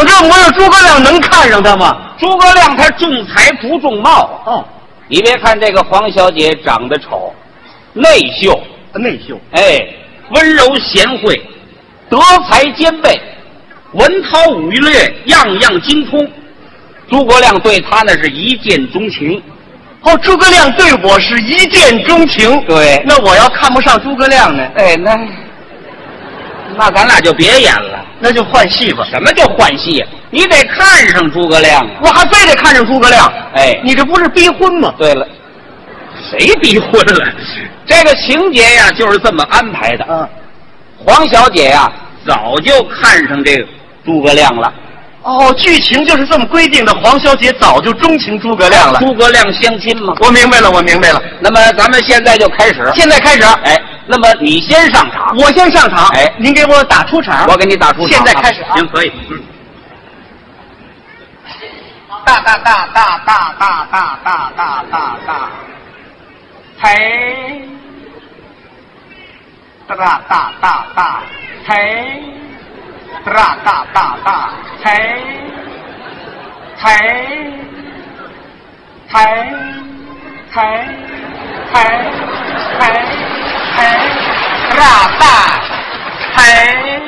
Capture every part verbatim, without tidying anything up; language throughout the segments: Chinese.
这模样，诸葛亮能看上他吗？ 诸葛亮他重才不重貌。 哦， 你别看这个黄小姐长得丑，内秀， 内秀， 哎，温柔贤惠，德才兼备，文韬武略样样精通。诸葛亮对他那是一见钟情。 哦，诸葛亮对我是一见钟情。 对， 那我要看不上诸葛亮呢？ 哎，那那咱俩就别演了， 那就换戏吧。 什么叫换戏？你得看上诸葛亮啊！ 我还非得看上诸葛亮。 哎， 你这不是逼婚吗？ 对了，谁逼婚了？这个情节呀，就是这么安排的。 嗯， 黄小姐呀，早就看上这个诸葛亮了。 哦，剧情就是这么规定的。黄小姐早就钟情诸葛亮了。 诸葛亮相亲吗？ 我明白了，我明白了。 那么咱们现在就开始。 现在开始。 哎，那么你先上场， 我先上场。 哎， 您给我打出场。 我给你打出场。 现在开始啊。 行，可以。嗯。 大大大大大大大大大大大，嘿，大大大大大，嘿，大大大大，嘿，嘿，嘿，嘿，嘿，嘿，嘿，大大，嘿。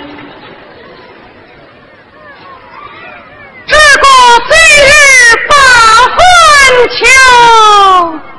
这个今日把婚求。